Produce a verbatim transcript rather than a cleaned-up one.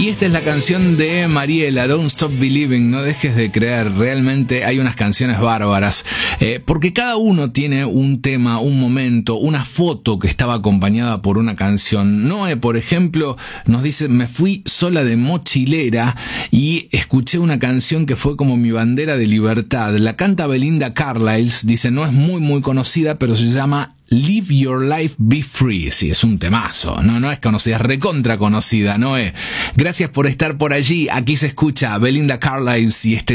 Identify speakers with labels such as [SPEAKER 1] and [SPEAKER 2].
[SPEAKER 1] Y esta es la canción de Mariela, Don't Stop Believing, no dejes de creer. Realmente hay unas canciones bárbaras, eh, porque cada uno tiene un tema, un momento, una foto que estaba acompañada por una canción. Noé, por ejemplo, nos dice: me fui sola de mochilera y escuché una canción que fue como mi bandera de libertad. La canta Belinda Carlisle, dice, no es muy muy conocida, pero se llama Live Your Life Be Free. Sí, es un temazo. No, no es conocida, es recontra conocida, Noé. Gracias por estar por allí. Aquí se escucha Belinda Carlisle y este